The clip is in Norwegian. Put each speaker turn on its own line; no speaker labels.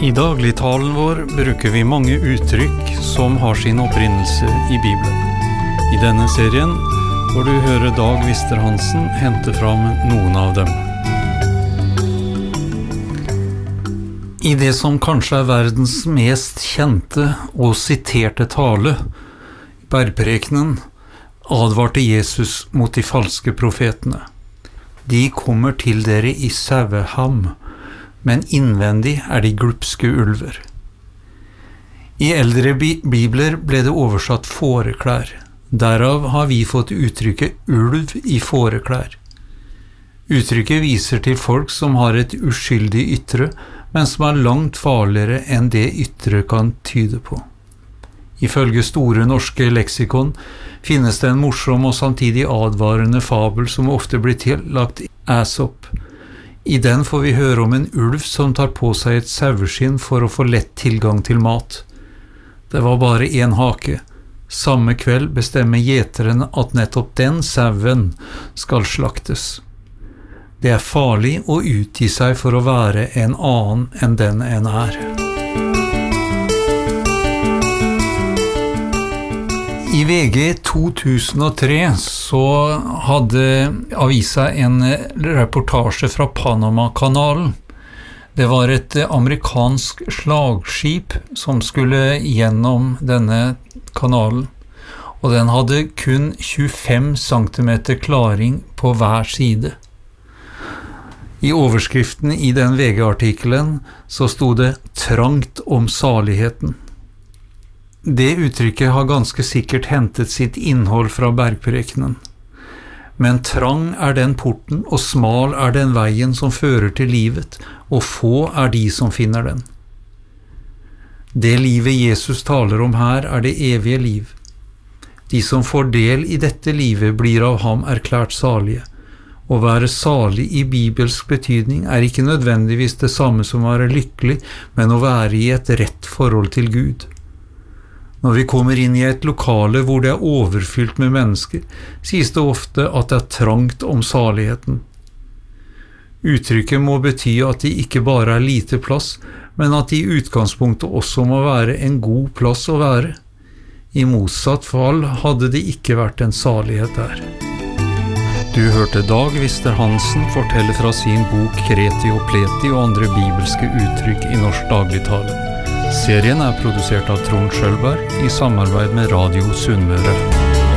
I dagligtalen vår bruker vi mange uttrykk som har sin opprinnelse i Bibelen. I denne serien får du høre Dag Vister-Hansen hente fram noen av dem. I det som kanskje er verdens mest kjente og siterte tale, Bergprekenen, advarte Jesus mot de falske profetene. De kommer til dere i saueham, men innvendig er de glupske ulver. I eldre bibler ble det oversatt fåreklær. Derav har vi fått uttrykket ulv i fåreklær. Uttrykket viser til folk som har et uskyldig ytre, men som er langt farligere enn det ytre kan tyde på. Ifølge Store norske leksikon finnes det en morsom og samtidig advarende fabel som ofte blir tillagt Æsop. I den får vi høre om en ulv som tar på seg et saueskinn for å få lett tilgang til mat. Det var bare en hake. Samme kveld bestemmer gjeteren at nettopp den sauen skal slaktes. Det er farlig å utgi seg for å være en annen enn den en er. I VG 2003 så hadde avisa en reportasje fra Panama-kanalen. Det var et amerikansk slagskip som skulle gjennom denne kanalen, og den hadde kun 25 cm klaring på hver side. I overskriften i den VG-artikkelen så stod det «Trangt om saligheten». Det uttrykket har ganske sikkert hentet sitt innhold fra Bergprekenen. Men trang er den porten, og smal er den veien som fører til livet, og få er de som finner den. Det livet Jesus taler om her er det evige liv. De som får del i dette livet blir av ham erklært salige. Å være salig i bibelsk betydning er ikke nødvendigvis det samme som å være lykkelig, men å være i et rett forhold til Gud. Når vi kommer inn i et lokale hvor det er overfylt med mennesker, sies det ofte at det er trangt om saligheten. Uttrykket må bety at det ikke bare er lite plass, men at det i utgangspunktet også må være en god plass å være. I motsatt fall hadde det ikke vært en salighet der. Du hørte Dag Vister-Hansen fortelle fra sin bok Kreti og Pleti og andre bibelske uttrykk i norsk dagligtale. Serien er produsert av Trond Skjølberg i samarbeid med Radio Sunnmøre.